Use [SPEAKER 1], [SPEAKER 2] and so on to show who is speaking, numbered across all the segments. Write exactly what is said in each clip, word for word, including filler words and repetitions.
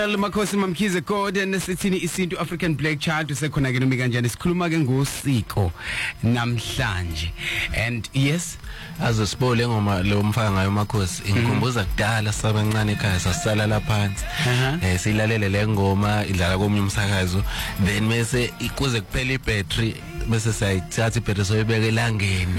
[SPEAKER 1] Makhosi Mamkhize Code nesithini isintu African Black Child usekhona ke noma kanjani sikhuluma ke ngosiko namhlanje and yes
[SPEAKER 2] azo sibole ngoma lo mfaka ngayo Makhosi ingikhumbuza kudala sabancane ekhaya sasala laphansi eh silalele le ngoma idlala komunye umsakazo then bese ikuze kuphela ibattery bese sayithatha ibattery soyibeka elangeni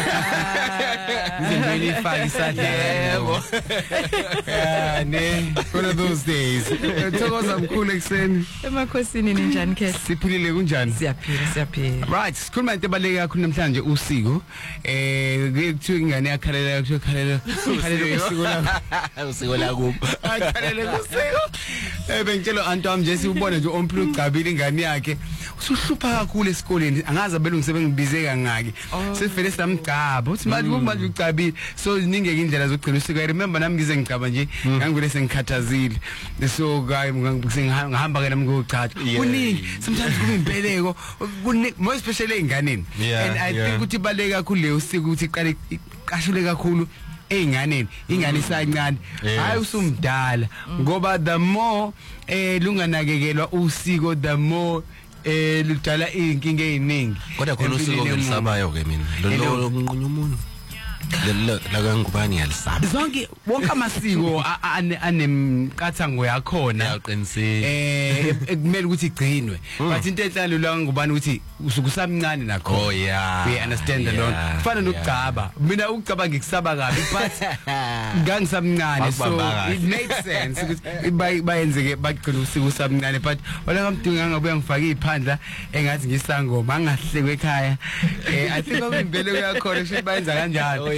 [SPEAKER 1] izinto ifaka isandla yebo ah ne one of those days thokoza mkhulu ekseni
[SPEAKER 3] emakhosini ninjani ke
[SPEAKER 1] siphilile kunjani
[SPEAKER 3] siyaphila siyaphila
[SPEAKER 1] right sikhuluma into ebaleke kakhulu namhlanje usiko eh kuthiwa ingane yakhalela kuthiwa khalela khalela usiko lakho
[SPEAKER 2] usiko lakho
[SPEAKER 1] akhalela usiko eh bengitshela Antoine nje siubona nje omphulu ugcabile ingane yakhe usuhlupha kakhulu esikoleni angazi abelungu sebengibize kangaki sivele samgcaba uthi manje kumanje ucabile so ningeke indlela zokugcina usiko I remember nami ngize ngicaba nje ngangivele sengikhathazile so guy ngihamba ke nami ngochacha kuningi sometimes kube impeleko more especially einganeni and I think ukuthi baleka kakhulu le usiko ukuthi iqale iqashule kakhulu einganeni ingane isancane hayi usumdala ngoba the more eh lunganakekelwa usiko the more eh ludala inkinga eziningi
[SPEAKER 2] kodwa khona usiko ngelisabayo ke mina lo unqunya umuntu la la ngubani yalisaba
[SPEAKER 1] zonke wonke amasiko anemqathango yakhona
[SPEAKER 2] yaqinisile
[SPEAKER 1] eh ekumele ukuthi igcinwe but into enhlalo la ngubani ukuthi usukusamncane nakho
[SPEAKER 2] oh yeah
[SPEAKER 1] we understand the long kufana nokucaba mina ukucaba ngikusaba kabi but ngangisamncane so it makes sense ukuthi bayenzeke bagcina usiko usamncane but wala ngamdinga ngabuya ngifaka iphandla engathi ngisangoma angahlekwe ekhaya eh I think obimbele uyakhona ukuthi bayenza kanjalo